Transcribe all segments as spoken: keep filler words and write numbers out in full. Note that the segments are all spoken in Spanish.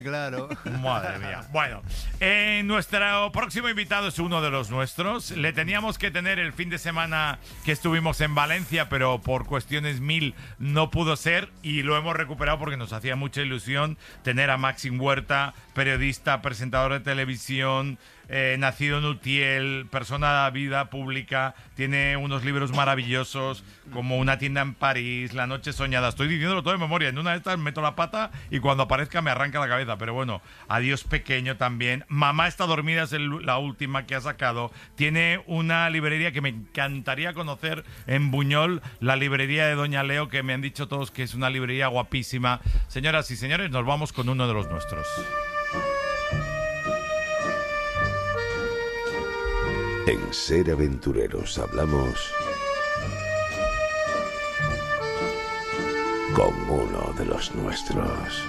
Claro. Madre mía. Bueno, eh, nuestro próximo invitado es uno de los nuestros. Le teníamos que tener el fin de semana que estuvimos en Valencia, pero por cuestiones mil no pudo ser y lo hemos recuperado porque nos hacía mucha ilusión tener a Màxim Huerta, periodista, presentador de televisión, eh, nacido en Utiel, persona de vida pública, tiene unos libros maravillosos como Una tienda en París, La noche soñada. Estoy diciéndolo todo de memoria. En una de estas meto la pata y cuando aparezca me arranca la cabeza. Pero bueno, Adiós pequeño también. Mamá está dormida es el, la última que ha sacado. Tiene una librería que me encantaría conocer en Buñol, la librería de Doña Leo, que me han dicho todos que es una librería guapísima. Señoras y señores, nos vamos con uno de los nuestros. En Ser Aventureros hablamos con uno de los nuestros.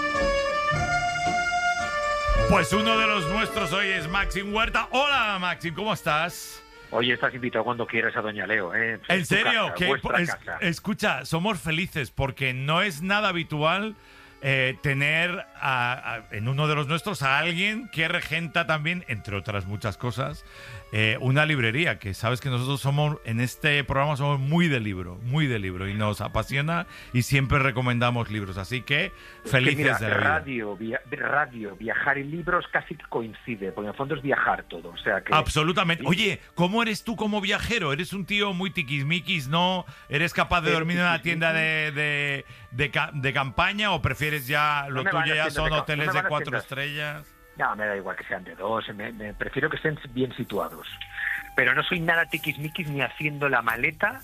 Pues uno de los nuestros hoy es Màxim Huerta. Hola, Màxim, ¿cómo estás? Oye, estás invitado cuando quieras a Doña Leo, ¿eh? ¿En Es serio? casa, ¿Qué? vuestra Es, casa. escucha, somos felices porque no es nada habitual eh, tener a, a, en uno de los nuestros a alguien que regenta también, entre otras muchas cosas, eh, una librería, que sabes que nosotros somos, en este programa somos muy de libro, muy de libro, y nos apasiona y siempre recomendamos libros, así que felices que mira, de la vida. Radio, via, radio, viajar y libros casi que coincide, porque en el fondo es viajar todo, o sea que... Absolutamente. Oye, ¿cómo eres tú como viajero? ¿Eres un tío muy tiquismiquis, no? ¿Eres capaz de dormir en una tienda de, de, de, de campaña o prefieres ya, lo No tuyo ya son de, hoteles no de cuatro tiendas. estrellas? No, me da igual que sean de dos, me, me prefiero que estén bien situados. Pero no soy nada tiquismiquis ni haciendo la maleta.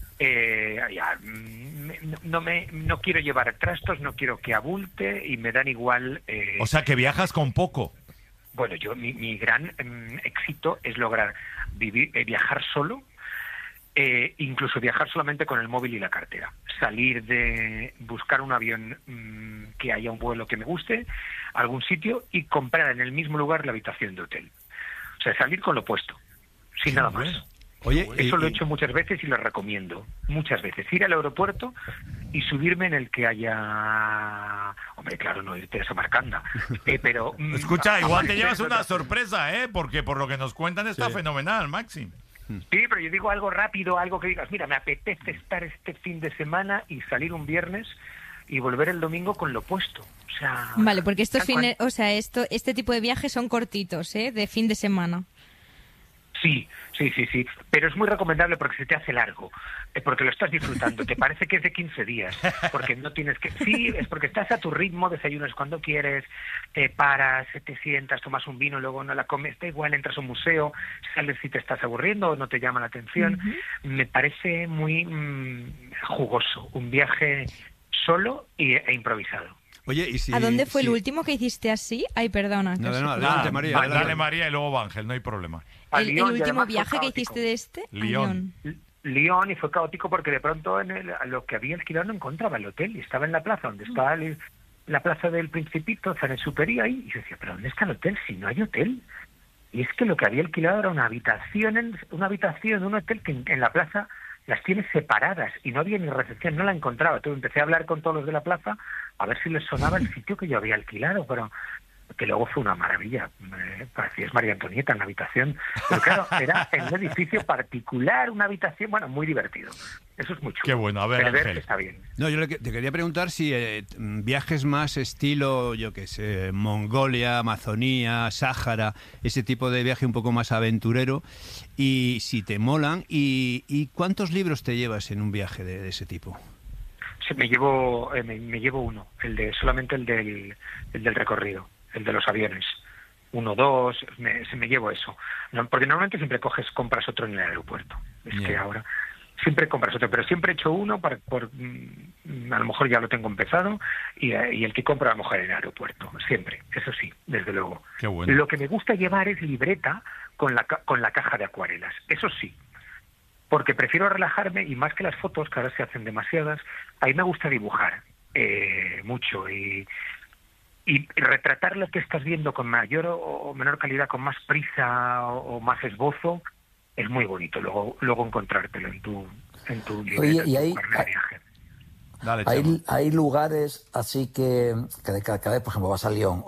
Eh, ya, me, no, me, no quiero llevar trastos, no quiero que abulte y me dan igual... Eh, o sea, que viajas con poco. Bueno, yo mi, mi gran eh, éxito es lograr vivir, eh, viajar solo, eh, incluso viajar solamente con el móvil y la cartera. Salir de buscar un avión mmm, que haya un vuelo que me guste, algún sitio, y comprar en el mismo lugar la habitación de hotel. O sea, salir con lo puesto, sin nada más. Oye, Eso y, lo he hecho muchas veces y lo recomiendo. Muchas veces. Ir al aeropuerto y subirme en el que haya... Hombre, claro, no irte a Samarcanda. Eh, pero... mm, Escucha, igual te amanecer llevas en una otra- sorpresa, ¿eh? Porque por lo que nos cuentan está Sí. fenomenal, Màxim. Sí, pero yo digo algo rápido, algo que digas, mira, me apetece estar este fin de semana y salir un viernes y volver el domingo con lo puesto. O sea... Vale, porque estos tal cual. fines, o sea, esto, este tipo de viajes son cortitos, ¿eh? De fin de semana. Sí, sí, sí, sí, pero es muy recomendable porque se te hace largo, eh, porque lo estás disfrutando, te parece que es de quince días, porque no tienes que... Sí, es porque estás a tu ritmo, desayunas cuando quieres, te paras, te sientas, tomas un vino, luego no la comes, da igual, entras a un museo, sales si te estás aburriendo o no te llama la atención. Uh-huh. Me parece muy mmm, jugoso, un viaje solo y, e improvisado. Oye, ¿y si, ¿A dónde fue si... el último que hiciste así? Ay, perdona. No, no, no, Ah, adelante, María. va, adelante. Dale, María, y luego Ángel, no hay problema. El, el último viaje que hiciste de este, Lyon. Lyon, y fue caótico porque de pronto en el, lo que había alquilado no encontraba el hotel y estaba en la plaza donde estaba el, la plaza del Principito, Saint-Exupéry ahí, y yo decía, pero ¿dónde está el hotel si no hay hotel? Y es que lo que había alquilado era una habitación en una habitación de un hotel que en, en la plaza las tiene separadas y no había ni recepción, no la encontraba. Entonces empecé a hablar con todos los de la plaza a ver si les sonaba el sitio que yo había alquilado, pero que luego fue una maravilla. Eh, parecía es María Antonieta en la habitación. Pero claro, era en un edificio particular, una habitación, bueno, muy divertido. Eso es muy chulo. Qué bueno, a ver, Pero Ángel. está bien. No, yo le, te quería preguntar si eh, viajes más estilo, yo qué sé, Mongolia, Amazonía, Sáhara, ese tipo de viaje un poco más aventurero, y si te molan, y, y ¿cuántos libros te llevas en un viaje de, de ese tipo? Sí, me llevo eh, me, me llevo uno, el de solamente el del, el del recorrido, el de los aviones. Uno, dos, me, se me llevo eso. No, porque normalmente siempre coges, compras otro en el aeropuerto. Es yeah. que ahora... Siempre compras otro, pero siempre he hecho uno, para, por, mm, a lo mejor ya lo tengo empezado, y, y el que compro a lo mejor en el aeropuerto, siempre, eso sí, desde luego. Qué bueno. Lo que me gusta llevar es libreta con la, con la caja de acuarelas, eso sí, porque prefiero relajarme, y más que las fotos, que ahora se hacen demasiadas, a mí me gusta dibujar eh, mucho, y, y retratar lo que estás viendo con mayor o menor calidad, con más prisa o, o más esbozo, es muy bonito luego luego encontrártelo en tu en tu Oye, y hay, de viaje. Dale, Chema. hay, hay lugares así que, que cada, cada vez, por ejemplo, vas a Lyon